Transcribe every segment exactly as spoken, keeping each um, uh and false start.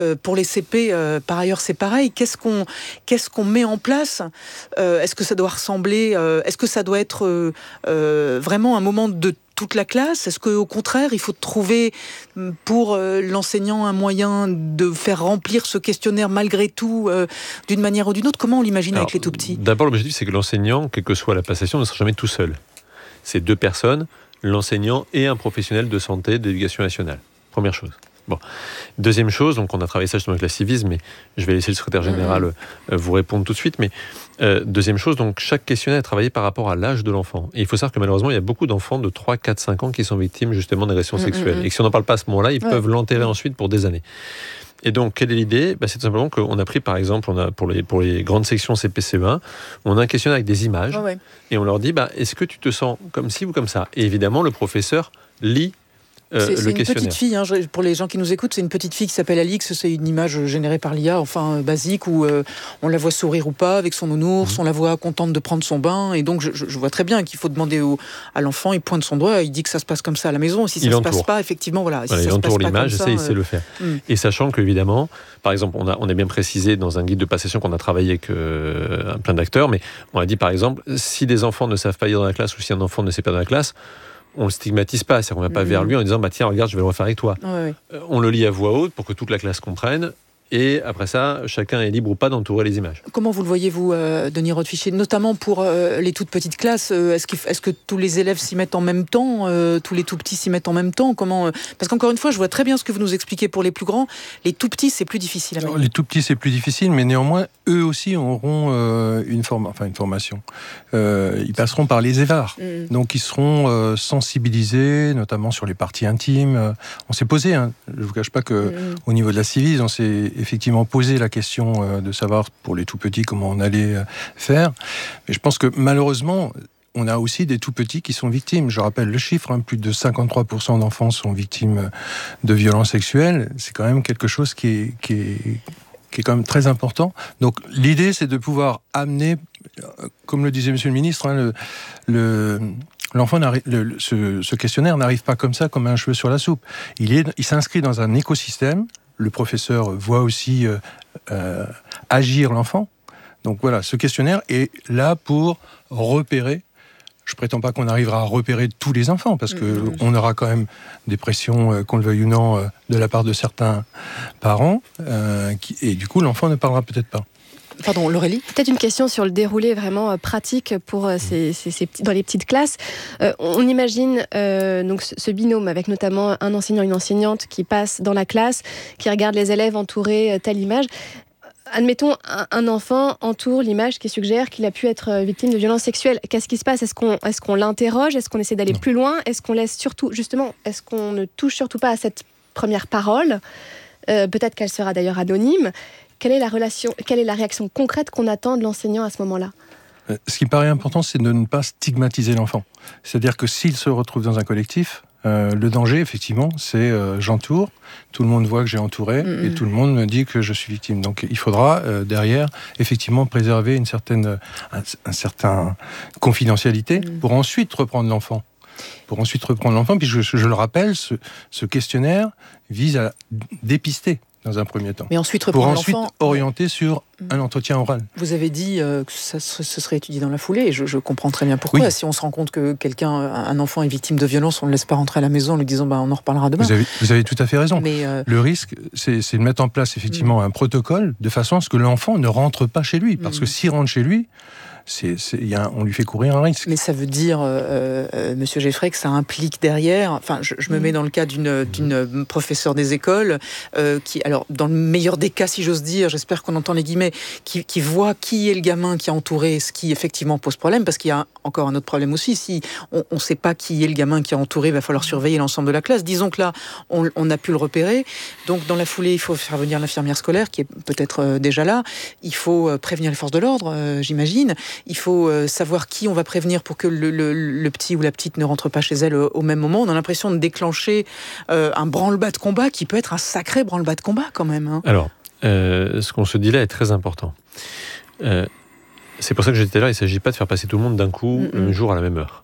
Euh, pour les C P, euh, par ailleurs, c'est pareil. Qu'est-ce qu'on, qu'est-ce qu'on met en place ? euh, Est-ce que ça doit ressembler euh, Est-ce que ça doit être euh, euh, vraiment un moment de toute la classe ? Est-ce qu'au contraire, il faut trouver pour euh, l'enseignant un moyen de faire remplir ce questionnaire malgré tout, euh, d'une manière ou d'une autre ? Comment on l'imagine Alors, avec les tout-petits ? D'abord, l'objectif, c'est que l'enseignant, quelle que soit la passation, ne sera jamais tout seul. C'est deux personnes, l'enseignant et un professionnel de santé d'éducation nationale. Première chose. Bon. Deuxième chose, donc on a travaillé ça justement avec la Civisme, mais je vais laisser le secrétaire général mmh. euh, vous répondre tout de suite. Mais euh, deuxième chose, donc chaque questionnaire est travaillé par rapport à l'âge de l'enfant. Et il faut savoir que malheureusement, il y a beaucoup d'enfants de trois, quatre, cinq ans qui sont victimes justement d'agressions mmh, sexuelles. Mmh. Et que si on n'en parle pas à ce moment-là, ils ouais. peuvent l'enterrer mmh. ensuite pour des années. Et donc, quelle est l'idée ? bah, C'est tout simplement qu'on a pris, par exemple, on a, pour, les, pour les grandes sections C P C E un, on a un questionnaire avec des images. Oh ouais. Et on leur dit, bah, est-ce que tu te sens comme ci ou comme ça ? Et évidemment, le professeur lit Euh, c'est, c'est une petite fille, hein, pour les gens qui nous écoutent, c'est une petite fille qui s'appelle Alix, c'est une image générée par l'I A, enfin euh, basique, où euh, on la voit sourire ou pas avec son nounours, mmh. on la voit contente de prendre son bain, et donc je, je vois très bien qu'il faut demander au, à l'enfant, il pointe son doigt, il dit que ça se passe comme ça à la maison, et si ça ne se passe pas, effectivement, voilà. Si voilà ça il se entoure passe l'image, pas ça, il ça, sait le faire. Euh... Et sachant qu'évidemment, par exemple, on a, on a bien précisé dans un guide de passation qu'on a travaillé avec euh, plein d'acteurs, mais on a dit par exemple, si des enfants ne savent pas lire dans la classe, ou si un enfant ne sait pas dans la classe, on le stigmatise pas, c'est-à-dire qu'on ne va pas mmh. vers lui en disant bah tiens regarde je vais le refaire avec toi. Ouais, ouais. Euh, on le lit à voix haute pour que toute la classe comprenne. Et après ça, chacun est libre ou pas d'entourer les images. Comment vous le voyez-vous, euh, Denis Rothfichier, notamment pour euh, les toutes petites classes euh, est-ce, est-ce que tous les élèves s'y mettent en même temps euh, tous les tout petits s'y mettent en même temps Comment euh... Parce qu'encore une fois, je vois très bien ce que vous nous expliquez pour les plus grands. Les tout petits, c'est plus difficile à Alors, les tout petits, c'est plus difficile, mais néanmoins, eux aussi auront euh, une, forme, enfin, une formation. Euh, ils passeront par les évards. Mmh. Donc, ils seront euh, sensibilisés, notamment sur les parties intimes. On s'est posé, hein, je ne vous cache pas qu'au mmh. niveau de la Civisme, on s'est effectivement posé la question euh, de savoir pour les tout petits comment on allait euh, faire. Mais je pense que malheureusement, on a aussi des tout petits qui sont victimes. Je rappelle le chiffre, hein, plus de cinquante-trois pour cent d'enfants sont victimes de violences sexuelles. C'est quand même quelque chose qui est, qui est, qui est quand même très important. Donc l'idée, c'est de pouvoir amener, comme le disait Monsieur le Ministre, hein, le... le L'enfant, le, ce, ce questionnaire n'arrive pas comme ça, comme un cheveu sur la soupe. Il, est, il s'inscrit dans un écosystème. Le professeur voit aussi euh, euh, agir l'enfant. Donc voilà, ce questionnaire est là pour repérer. Je ne prétends pas qu'on arrivera à repérer tous les enfants, parce qu'on mmh. aura quand même des pressions, euh, qu'on le veuille ou non, euh, de la part de certains parents. Euh, qui, et du coup, l'enfant ne parlera peut-être pas. Pardon, Laurélie ? Peut-être une question sur le déroulé vraiment euh, pratique pour euh, ces, ces, ces petits, dans les petites classes. Euh, on imagine euh, donc ce, ce binôme avec notamment un enseignant, une enseignante qui passe dans la classe, qui regarde les élèves entourer euh, telle image. Admettons, un, un enfant entoure l'image qui suggère qu'il a pu être victime de violences sexuelles. Qu'est-ce qui se passe ? Est-ce qu'on, est-ce qu'on l'interroge ? Est-ce qu'on essaie d'aller non. plus loin ? Est-ce qu'on laisse surtout, justement, est-ce qu'on ne touche surtout pas à cette première parole ? euh, Peut-être qu'elle sera d'ailleurs anonyme. Quelle est la relation, quelle est la réaction concrète qu'on attend de l'enseignant à ce moment-là ? Ce qui me paraît important, c'est de ne pas stigmatiser l'enfant. C'est-à-dire que s'il se retrouve dans un collectif, euh, le danger, effectivement, c'est euh, j'entoure, tout le monde voit que j'ai entouré, mmh. et tout le monde me dit que je suis victime. Donc il faudra, euh, derrière, effectivement, préserver une certaine, un, un certain confidentialité mmh. pour ensuite reprendre l'enfant. Pour ensuite reprendre l'enfant, puis je, je le rappelle, ce, ce questionnaire vise à dépister dans un premier temps. Mais ensuite pour ensuite orienter sur un entretien oral. Vous avez dit euh, que ça se serait étudié dans la foulée, et je, je comprends très bien pourquoi. Oui. Si on se rend compte que quelqu'un, un enfant est victime de violence, on ne le laisse pas rentrer à la maison en lui disant bah, on en reparlera demain. Vous avez, vous avez tout à fait raison. Mais euh... Le risque, c'est, c'est de mettre en place effectivement mmh. un protocole de façon à ce que l'enfant ne rentre pas chez lui. Parce mmh. que s'il rentre chez lui, C'est, c'est, y a un, on lui fait courir un risque. Mais ça veut dire, euh, euh, Monsieur Geffray, que ça implique derrière. Enfin, je, je me mets dans le cas d'une, d'une professeure des écoles euh, qui, alors, dans le meilleur des cas, si j'ose dire, j'espère qu'on entend les guillemets, qui, qui voit qui est le gamin qui a entouré, ce qui effectivement pose problème, parce qu'il y a encore un autre problème aussi. Si on ne sait pas qui est le gamin qui a entouré, il va falloir surveiller l'ensemble de la classe. Disons que là, on, on a pu le repérer. Donc, dans la foulée, il faut faire venir l'infirmière scolaire, qui est peut-être euh, déjà là. Il faut euh, prévenir les forces de l'ordre, euh, j'imagine. Il faut euh, savoir qui on va prévenir pour que le, le, le petit ou la petite ne rentre pas chez elle au, au même moment. On a l'impression de déclencher euh, un branle-bas de combat qui peut être un sacré branle-bas de combat quand même. Hein. Alors, euh, ce qu'on se dit là est très important. Euh, c'est pour ça que je disais tout à l'heure, il ne s'agit pas de faire passer tout le monde d'un coup, mm-hmm. un jour à la même heure.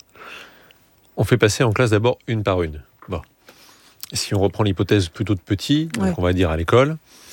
On fait passer en classe d'abord une par une. Bon. Si on reprend l'hypothèse plutôt de petit, ouais. donc on va dire à l'école,